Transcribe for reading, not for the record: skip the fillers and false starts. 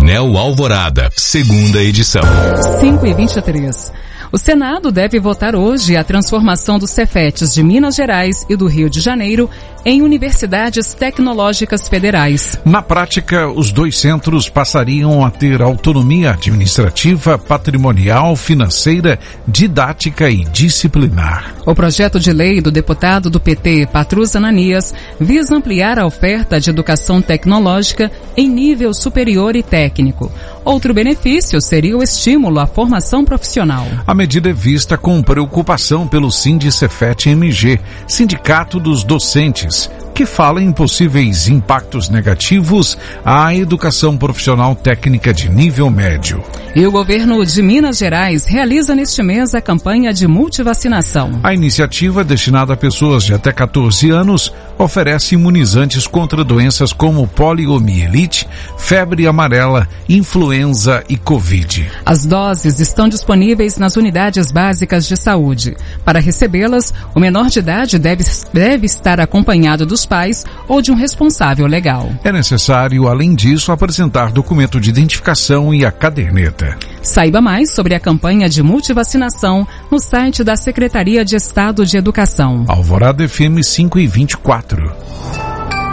Painel Alvorada, segunda edição. 5h23. O Senado deve votar hoje a transformação dos Cefetes de Minas Gerais e do Rio de Janeiro em universidades tecnológicas federais. Na prática, os dois centros passariam a ter autonomia administrativa, patrimonial, financeira, didática e disciplinar. O projeto de lei do deputado do PT, Patrus Ananias, visa ampliar a oferta de educação tecnológica em nível superior e técnico. Outro benefício seria o estímulo à formação profissional. A medida é vista com preocupação pelo Sindicefet-MG, Sindicato dos Docentes, que fala em possíveis impactos negativos à educação profissional técnica de nível médio. E o governo de Minas Gerais realiza neste mês a campanha de multivacinação. A iniciativa, destinada a pessoas de até 14 anos, oferece imunizantes contra doenças como poliomielite, febre amarela, influenza e Covid. As doses estão disponíveis nas unidades básicas de saúde. Para recebê-las, o menor de idade deve estar acompanhado dos pais ou de um responsável legal. É necessário, além disso, apresentar documento de identificação e a caderneta. Saiba mais sobre a campanha de multivacinação no site da Secretaria de Estado de Educação. Alvorada FM 5h24.